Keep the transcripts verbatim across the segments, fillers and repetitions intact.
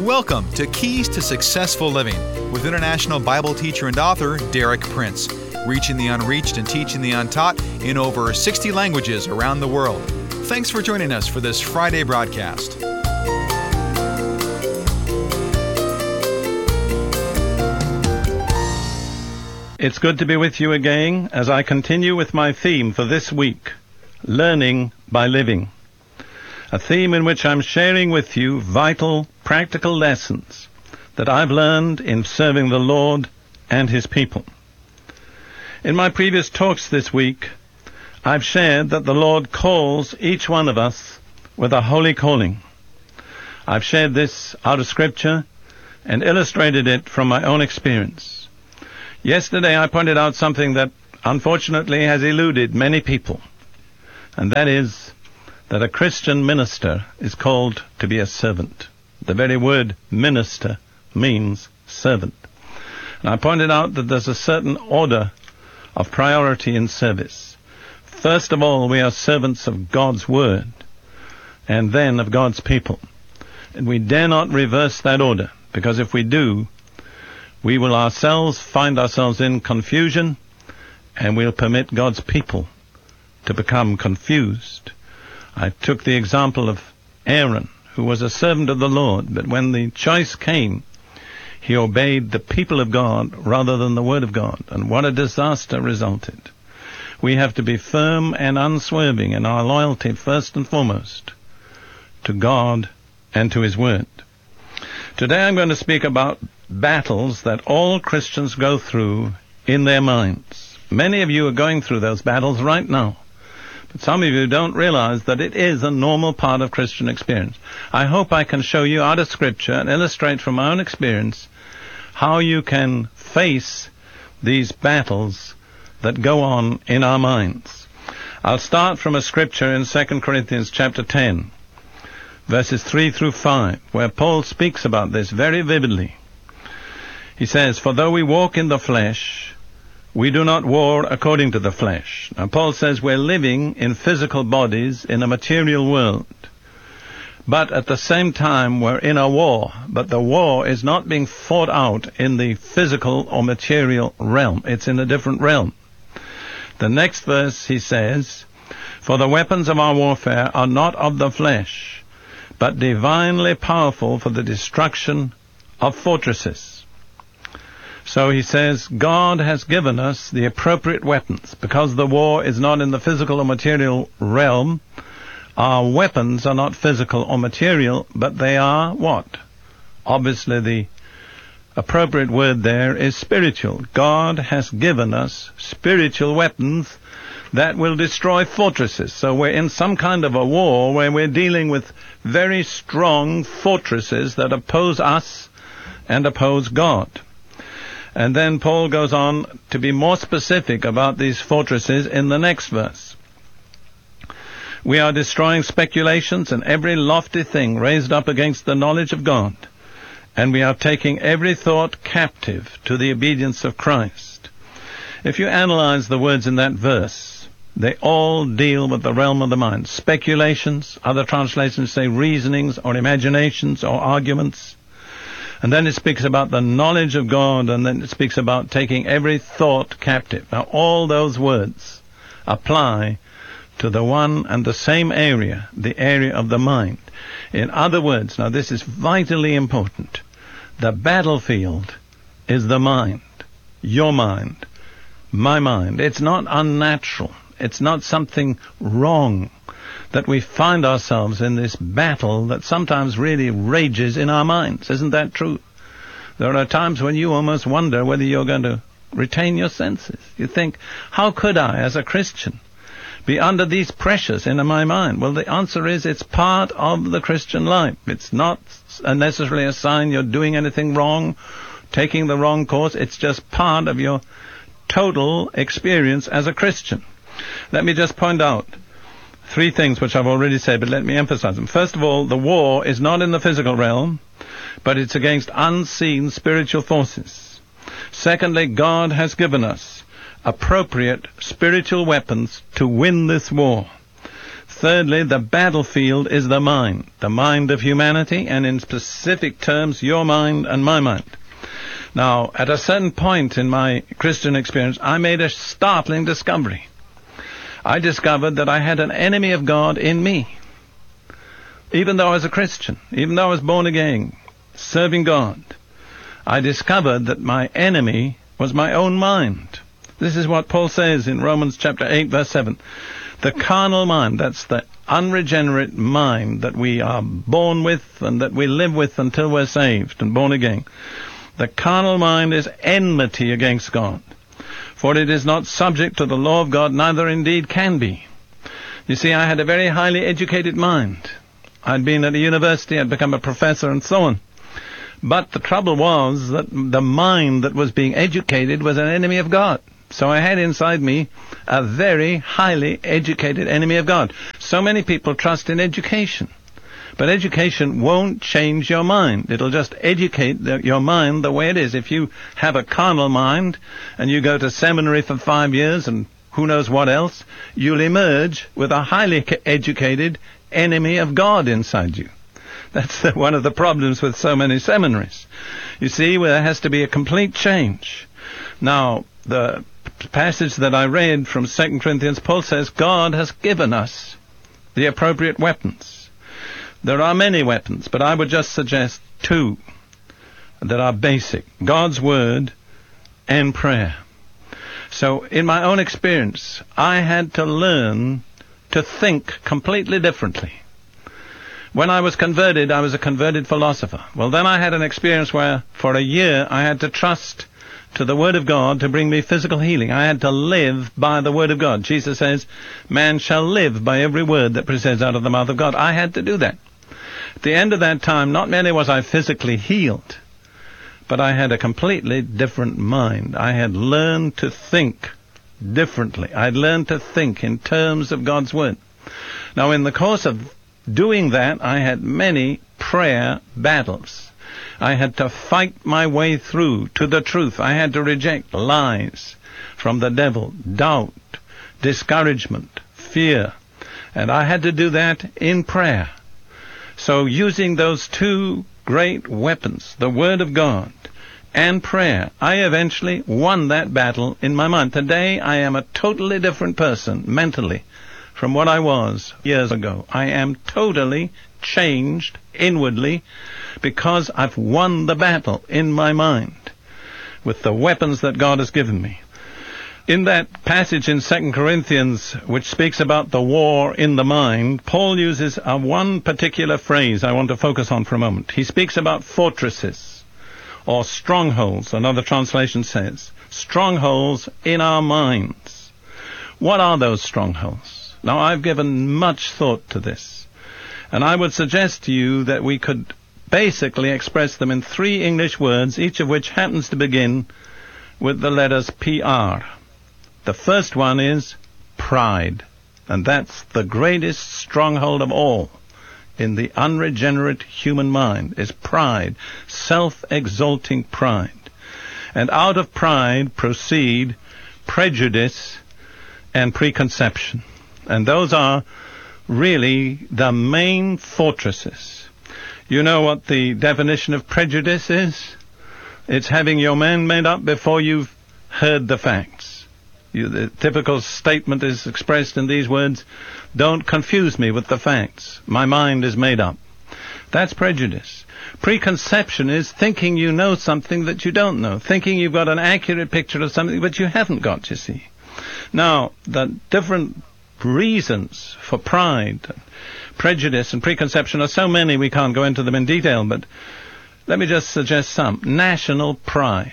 Welcome to Keys to Successful Living with international Bible teacher and author Derek Prince, reaching the unreached and teaching the untaught in over sixty languages around the world. Thanks for joining us for this Friday broadcast. It's good to be with you again as I continue with my theme for this week, Learning by Living. A theme in which I'm sharing with you vital, practical lessons that I've learned in serving the Lord and His people. In my previous talks this week, I've shared that the Lord calls each one of us with a holy calling. I've shared this out of Scripture and illustrated it from my own experience. Yesterday I pointed out something that unfortunately has eluded many people, and that is that a Christian minister is called to be a servant. The very word minister means servant. And I pointed out that there's a certain order of priority in service. First of all, we are servants of God's word, and then of God's people. And we dare not reverse that order, because if we do, we will ourselves find ourselves in confusion, and we'll permit God's people to become confused. I took the example of Aaron, who was a servant of the Lord, but when the choice came, he obeyed the people of God rather than the word of God, and what a disaster resulted. We have to be firm and unswerving in our loyalty first and foremost to God and to His word. Today I'm going to speak about battles that all Christians go through in their minds. Many of you are going through those battles right now. But some of you don't realize that it is a normal part of Christian experience. I hope I can show you out of Scripture and illustrate from my own experience how you can face these battles that go on in our minds. I'll start from a scripture in Second Corinthians chapter ten, verses three through five, where Paul speaks about this very vividly. He says, "For though we walk in the flesh, we do not war according to the flesh." Now, Paul says we're living in physical bodies in a material world. But at the same time, we're in a war. But the war is not being fought out in the physical or material realm. It's in a different realm. The next verse, he says, "For the weapons of our warfare are not of the flesh, but divinely powerful for the destruction of fortresses." So he says, God has given us the appropriate weapons. Because the war is not in the physical or material realm, our weapons are not physical or material, but they are what? Obviously the appropriate word there is spiritual. God has given us spiritual weapons that will destroy fortresses. So we're in some kind of a war where we're dealing with very strong fortresses that oppose us and oppose God. And then Paul goes on to be more specific about these fortresses in the next verse. "We are destroying speculations and every lofty thing raised up against the knowledge of God, and we are taking every thought captive to the obedience of Christ." If you analyze the words in that verse, they all deal with the realm of the mind. Speculations, other translations say reasonings or imaginations or arguments. And then it speaks about the knowledge of God, and then it speaks about taking every thought captive. Now, all those words apply to the one and the same area, the area of the mind. In other words, now this is vitally important, the battlefield is the mind, your mind, my mind. It's not unnatural. It's not something wrong that we find ourselves in this battle that sometimes really rages in our minds. Isn't that true? There are times when you almost wonder whether you're going to retain your senses. You think, how could I, as a Christian, be under these pressures in my mind? Well, the answer is it's part of the Christian life. It's not necessarily a sign you're doing anything wrong, taking the wrong course. It's just part of your total experience as a Christian. Let me just point out three things which I've already said, but let me emphasize them. First of all, the war is not in the physical realm, but it's against unseen spiritual forces. Secondly, God has given us appropriate spiritual weapons to win this war. Thirdly, the battlefield is the mind, the mind of humanity, and in specific terms, your mind and my mind. Now, at a certain point in my Christian experience, I made a startling discovery. I discovered that I had an enemy of God in me. Even though I was a Christian, even though I was born again, serving God, I discovered that my enemy was my own mind. This is what Paul says in Romans chapter eight, verse seven. The carnal mind, that's the unregenerate mind that we are born with and that we live with until we're saved and born again. The carnal mind is enmity against God, for it is not subject to the law of God, neither indeed can be. You see, I had a very highly educated mind. I'd been at a university, I'd become a professor and so on. But the trouble was that the mind that was being educated was an enemy of God. So I had inside me a very highly educated enemy of God. So many people trust in education. But education won't change your mind. It'll just educate the, your mind the way it is. If you have a carnal mind and you go to seminary for five years and who knows what else, you'll emerge with a highly educated enemy of God inside you. That's the, one of the problems with so many seminaries. You see, there has to be a complete change. Now, the passage that I read from Second Corinthians, Paul says, God has given us the appropriate weapons. There are many weapons, but I would just suggest two that are basic. God's Word and prayer. So, in my own experience, I had to learn to think completely differently. When I was converted, I was a converted philosopher. Well, then I had an experience where, for a year, I had to trust to the Word of God to bring me physical healing. I had to live by the Word of God. Jesus says, man shall live by every word that proceeds out of the mouth of God. I had to do that. At the end of that time, not merely was I physically healed, but I had a completely different mind. I had learned to think differently. I had learned to think in terms of God's Word. Now, in the course of doing that, I had many prayer battles. I had to fight my way through to the truth. I had to reject lies from the devil, doubt, discouragement, fear. And I had to do that in prayer. So using those two great weapons, the Word of God and prayer, I eventually won that battle in my mind. Today I am a totally different person mentally from what I was years ago. I am totally changed inwardly because I've won the battle in my mind with the weapons that God has given me. In that passage in Second Corinthians, which speaks about the war in the mind, Paul uses a one particular phrase I want to focus on for a moment. He speaks about fortresses, or strongholds, another translation says. Strongholds in our minds. What are those strongholds? Now, I've given much thought to this, and I would suggest to you that we could basically express them in three English words, each of which happens to begin with the letters P R. The first one is pride, and that's the greatest stronghold of all in the unregenerate human mind, is pride, self-exalting pride. And out of pride proceed prejudice and preconception. And those are really the main fortresses. You know what the definition of prejudice is? It's having your mind made up before you've heard the facts. You, the typical statement is expressed in these words, don't confuse me with the facts. My mind is made up. That's prejudice. Preconception is thinking you know something that you don't know, thinking you've got an accurate picture of something but you haven't got, you see. Now, the different reasons for pride, prejudice and preconception are so many we can't go into them in detail, but let me just suggest some. National pride.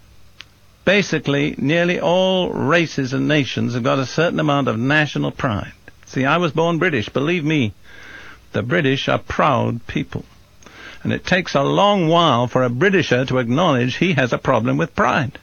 Basically, nearly all races and nations have got a certain amount of national pride. See, I was born British. Believe me, the British are proud people. And it takes a long while for a Britisher to acknowledge he has a problem with pride.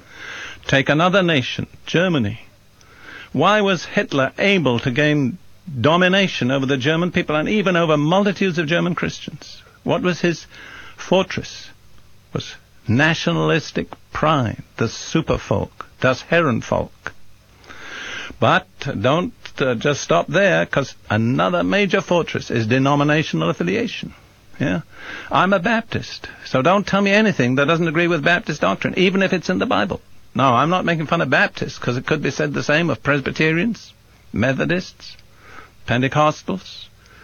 Take another nation, Germany. Why was Hitler able to gain domination over the German people and even over multitudes of German Christians? What was his fortress? It was nationalistic pride, the superfolk, das Herrenvolk. But don't uh, just stop there, because another major fortress is denominational affiliation. Yeah, I'm a Baptist, so don't tell me anything that doesn't agree with Baptist doctrine, even if it's in the Bible. No, I'm not making fun of Baptists, because it could be said the same of Presbyterians, Methodists, Pentecostals.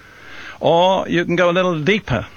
Or you can go a little deeper.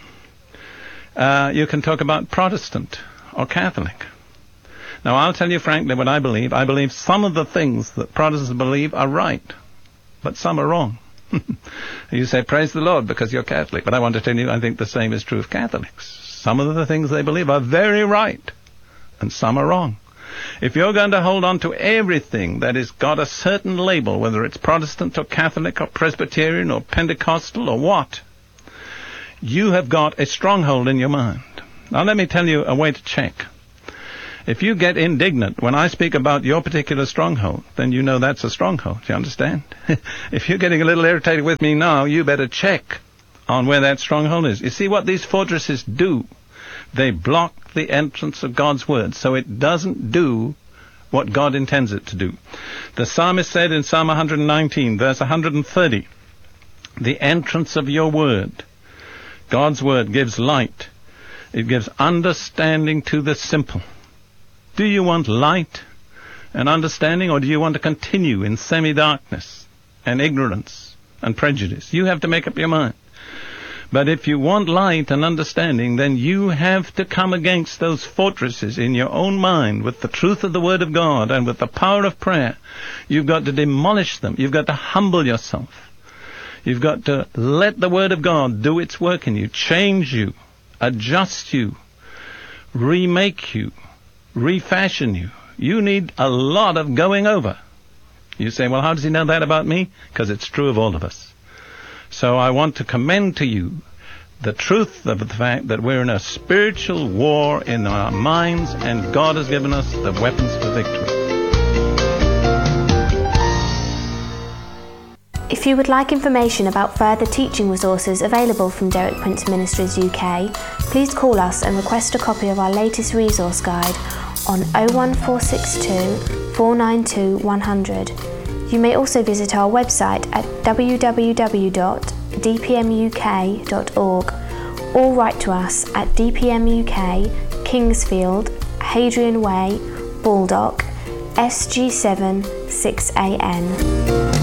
Uh, you can talk about Protestant or Catholic. Now, I'll tell you frankly what I believe. I believe some of the things that Protestants believe are right, but some are wrong. You say, praise the Lord, because you're Catholic. But I want to tell you, I think the same is true of Catholics. Some of the things they believe are very right, and some are wrong. If you're going to hold on to everything that has got a certain label, whether it's Protestant or Catholic or Presbyterian or Pentecostal or what, you have got a stronghold in your mind. Now, let me tell you a way to check. If you get indignant when I speak about your particular stronghold, then you know that's a stronghold. You understand? If you're getting a little irritated with me now, you better check on where that stronghold is. You see what these fortresses do? They block the entrance of God's word, so it doesn't do what God intends it to do. The psalmist said in Psalm one nineteen, verse one thirty, the entrance of your word, God's word, gives light. It gives understanding to the simple. Do you want light and understanding, or do you want to continue in semi-darkness and ignorance and prejudice? You have to make up your mind. But if you want light and understanding, then you have to come against those fortresses in your own mind with the truth of the Word of God and with the power of prayer. You've got to demolish them. You've got to humble yourself. You've got to let the Word of God do its work in you, change you, adjust you, remake you, refashion you. You need a lot of going over. You say, well, how does he know that about me? Because it's true of all of us. So I want to commend to you the truth of the fact that we're in a spiritual war in our minds, and God has given us the weapons for victory. If you would like information about further teaching resources available from Derek Prince Ministries U K, please call us and request a copy of our latest resource guide on oh one four six two, four nine two, one hundred. You may also visit our website at w w w dot d p m u k dot org or write to us at D P M U K, Kingsfield, Hadrian Way, Baldock, S G seven six A N.